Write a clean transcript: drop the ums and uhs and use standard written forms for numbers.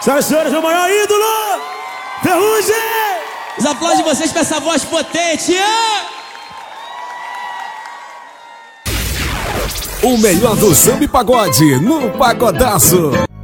Senhoras e senhores, o maior ídolo, Ferrugem! Os aplausos de vocês com essa voz potente. O melhor do samba e pagode no Pagodaço.